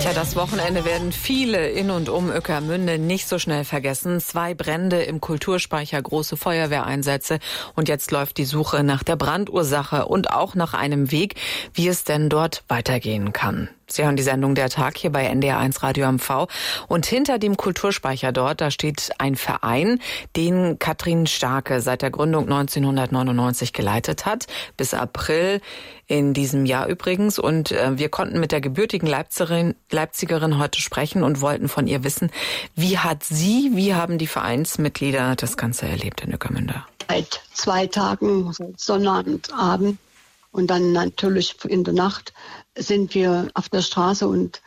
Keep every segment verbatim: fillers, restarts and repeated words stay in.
Tja, das Wochenende werden viele in und um Ueckermünde nicht so schnell vergessen. Zwei Brände im Kulturspeicher, große Feuerwehreinsätze und jetzt läuft die Suche nach der Brandursache und auch nach einem Weg, wie es denn dort weitergehen kann. Sie hören die Sendung Der Tag hier bei N D R eins Radio M V. Und hinter dem Kulturspeicher dort, da steht ein Verein, den Katrin Starke seit der Gründung neunzehnhundertneunundneunzig geleitet hat, bis April in diesem Jahr übrigens. Und äh, wir konnten mit der gebürtigen Leipzigerin, Leipzigerin heute sprechen und wollten von ihr wissen, wie hat sie, wie haben die Vereinsmitglieder das Ganze erlebt in Ueckermünde? Seit zwei Tagen, Sonnabend, Abend und dann natürlich in der Nacht sind wir auf der Straße und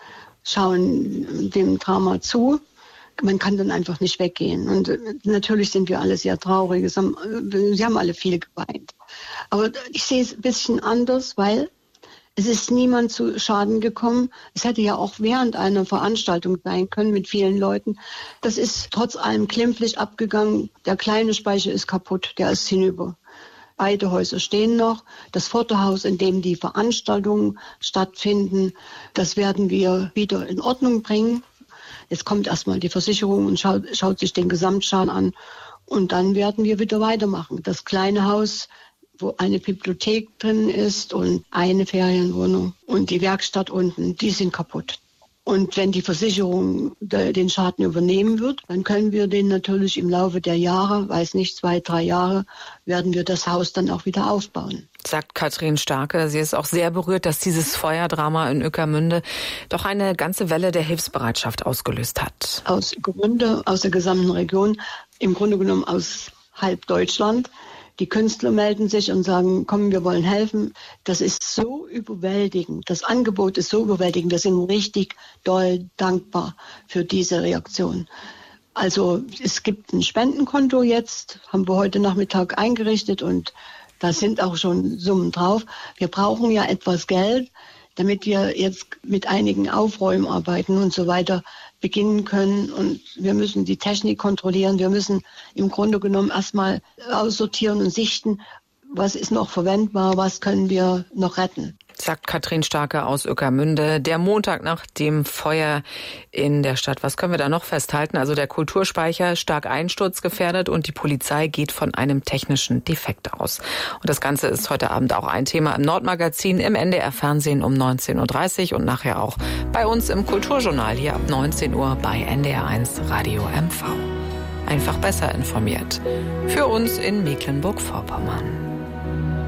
schauen dem Drama zu. Man kann dann einfach nicht weggehen. Und natürlich sind wir alle sehr traurig. Sie haben, sie haben alle viel geweint. Aber ich sehe es ein bisschen anders, weil es ist niemand zu Schaden gekommen. Es hätte ja auch während einer Veranstaltung sein können mit vielen Leuten. Das ist trotz allem glimpflich abgegangen. Der kleine Speicher ist kaputt, der ist hinüber. Beide Häuser stehen noch. Das Vorderhaus, in dem die Veranstaltungen stattfinden, das werden wir wieder in Ordnung bringen. Jetzt kommt erstmal die Versicherung und schaut, schaut sich den Gesamtschaden an. Und dann werden wir wieder weitermachen. Das kleine Haus, wo eine Bibliothek drin ist und eine Ferienwohnung und die Werkstatt unten, die sind kaputt. Und wenn die Versicherung den Schaden übernehmen wird, dann können wir den natürlich im Laufe der Jahre, weiß nicht, zwei, drei Jahre, werden wir das Haus dann auch wieder aufbauen. Sagt Katrin Starke. Sie ist auch sehr berührt, dass dieses Feuerdrama in Ueckermünde doch eine ganze Welle der Hilfsbereitschaft ausgelöst hat. Aus Ueckermünde, aus der gesamten Region, im Grunde genommen aus halb Deutschland. Die Künstler melden sich und sagen, komm, wir wollen helfen. Das ist so überwältigend. Das Angebot ist so überwältigend. Wir sind richtig doll dankbar für diese Reaktion. Also es gibt ein Spendenkonto jetzt, haben wir heute Nachmittag eingerichtet und da sind auch schon Summen drauf. Wir brauchen ja etwas Geld, damit wir jetzt mit einigen Aufräumarbeiten und so weiter beginnen können. Und wir müssen die Technik kontrollieren. Wir müssen im Grunde genommen erstmal aussortieren und sichten, was ist noch verwendbar, was können wir noch retten. Sagt Katrin Starke aus Ueckermünde. Der Montag nach dem Feuer in der Stadt. Was können wir da noch festhalten? Also der Kulturspeicher stark einsturzgefährdet und die Polizei geht von einem technischen Defekt aus. Und das Ganze ist heute Abend auch ein Thema im Nordmagazin, im N D R Fernsehen um neunzehn Uhr dreißig und nachher auch bei uns im Kulturjournal hier ab neunzehn Uhr bei N D R eins Radio M V. Einfach besser informiert. Für uns in Mecklenburg-Vorpommern.